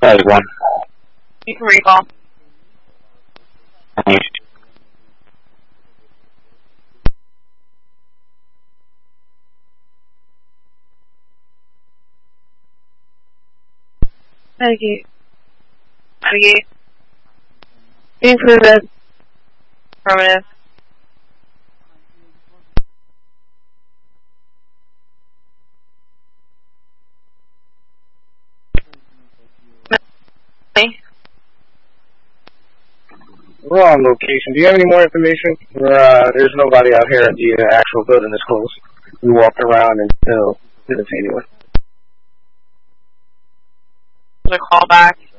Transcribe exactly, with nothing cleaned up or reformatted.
Static one. You can recall. Thanks. Thank you. Thank you. Included. Affirmative. We're on location. Do you have any more information? We're, uh, there's nobody out here at the uh, actual building that's closed. We walked around and still didn't see anyone. The call back.